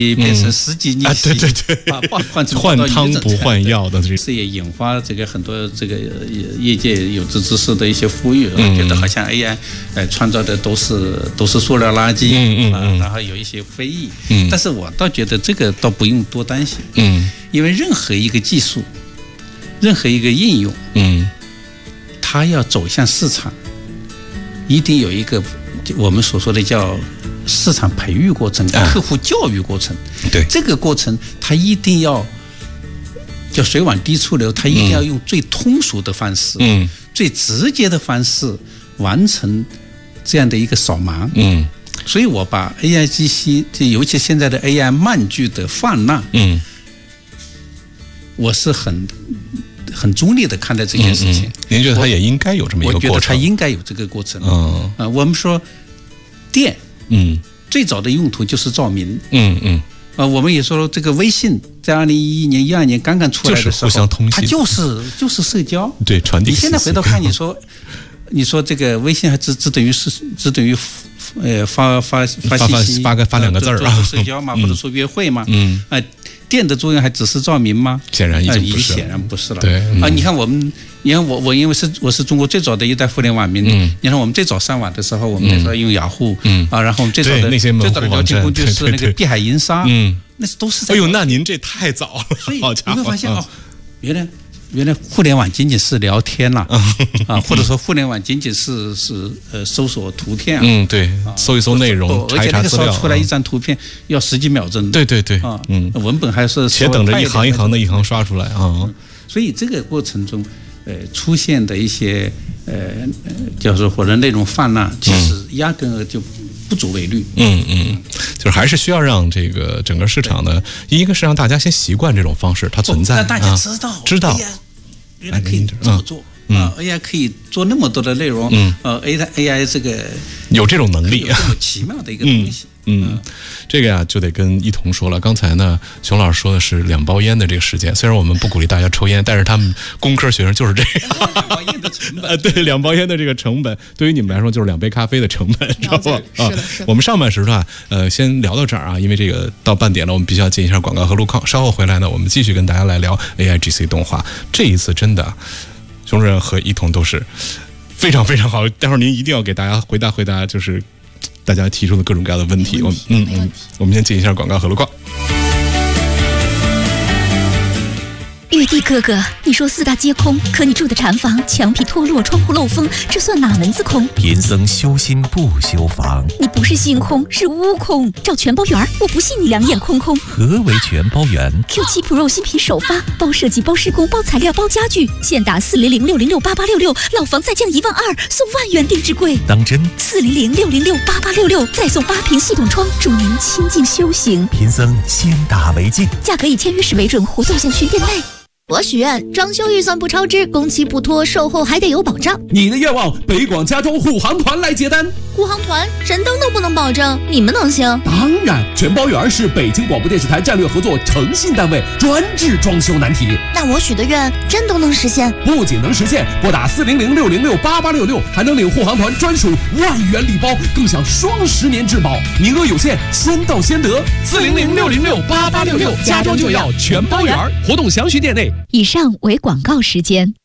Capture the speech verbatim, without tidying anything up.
变成十几逆袭、嗯啊、 对对对， 啊，换成换汤不换药的，这是也引发这个很多这个业界有志之士的一些呼吁，嗯、觉得好像 A I 呃创造的都是都是塑料垃圾， 嗯嗯嗯、 啊，然后有一些非议， 嗯， 但是我倒觉得这个倒不用多担心， 嗯， 因为任何一个技术，任何一个应用， 嗯， 它要走向市场，一定有一个我们所说的叫市场培育过程、客户教育过程， 对、啊、 这个过程，它一定要叫水往低处流，它一定要用最通俗的方式， 嗯， 最直接的方式完成这样的一个扫盲， 嗯， 所以我把 A I G C， 尤其现在的 A I 慢句的泛滥，嗯，我是很很中立的看待这件事情。 嗯嗯、您觉得它也应该有这么一个过程？ 我觉得它应该有这个过程。 嗯， 啊，我们说电。 嗯， 最早的用途就是照明。 嗯嗯， 呃，我们也说这个微信在二零一一年、一二年刚刚出来的时候， 就是互相通信， 它就是就是社交， 对，传递。 你现在回头看，你说，你说这个微信还只只等于是只等于呃发发发信息， 发个发两个字儿啊， 社交嘛，或者说约会嘛， 嗯， 啊、呃，电的作用还只是照明吗？ 显然已经不是， 呃、显然不是了。 对啊、 嗯呃，你看我们。因为我我因为是我是中国最早的一代互联网民，嗯，你看我们最早上网的时候，我们那时候用雅虎，嗯啊，然后我们最早的最早的聊天工具是那个碧海银沙， 嗯， 那都是在。 哎呦，那您这太早了， 所以你会发现哦，原来原来互联网仅仅是聊天了啊，或者说互联网仅仅是是呃搜索图片啊， 嗯对，搜一搜内容， 而且那个时候出来一张图片要十几秒钟， 对对对啊，嗯，文本还是且等着一行一行的一行刷出来啊， 所以这个过程中。呃，出现的一些呃，叫做或者内容泛滥，其实压根儿就不足为虑。 嗯嗯，就是还是需要让这个整个市场呢，一个是让大家先习惯这种方式，它存在， 让大家知道， 啊、知道， 原来可以这么做。嗯、啊 ，A I 可以做那么多的内容，嗯，呃 ，A I A I 这个有这种能力， 有这么奇妙的一个东西， 嗯，嗯这个呀、啊、就得跟一彤说了。刚才呢，熊老师说的是两包烟的这个时间，虽然我们不鼓励大家抽烟，但是他们工科学生就是这样， 两包烟的成本， 呃，对，两包烟的这个成本，对于你们来说就是两杯咖啡的成本，知道不？ 啊， 我们上半时段呃先聊到这儿啊，因为这个到半点了，我们必须要进一下广告和路况。稍后回来呢，我们继续跟大家来聊 A I G C 动画。这一次真的。熊主任和一彤都是非常非常好，待会儿您一定要给大家回答回答，就是大家提出的各种各样的问题。我们嗯嗯，我们先进一下广告和路况。 玉帝哥哥，你说四大皆空，可你住的禅房墙皮脱落，窗户漏风，这算哪门子空？ 贫僧修心不修房。 你不是心空，是屋空。找全包圆，我不信你两眼空空。 何为全包圆 ？Q 七 Pro 新品首发，包设计、包施工、包材料、包家具，现打四零零六零六八八六六，老房再降一万二，送万元定制柜。 当真？ 四零零六零六八八六六，再送八屏系统窗，助您清静修行。 贫僧先打为敬， 价格以签约时为准，活动限需店内。 我许愿装修预算不超支，工期不拖，售后还得有保障。 你的愿望，北广家装护航团来接单。 护航团神灯都不能保证，你们能行？ 当然，全包圆是北京广播电视台战略合作诚信单位，专治装修难题。 那我许的愿真都能实现？ 不仅能实现，拨打四零零六零六八八六六，还能领护航团专属万元礼包，更享双十年质保，名额有限，先到先得。四零零六零六八八六六，家装就要全包圆，活动详询店内。 以上为广告时间。